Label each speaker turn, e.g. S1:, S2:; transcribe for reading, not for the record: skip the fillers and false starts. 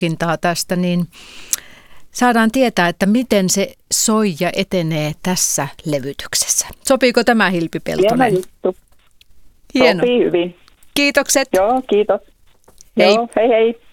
S1: tutkintaa tästä, niin saadaan tietää, että miten se soija etenee tässä levytyksessä. Sopiiko tämä, Hilpi Peltonen?
S2: Hieno juttu.
S1: Hieno.
S2: Sopii hyvin.
S1: Kiitokset.
S2: Joo, kiitos.
S1: Hei.
S2: Joo, hei hei.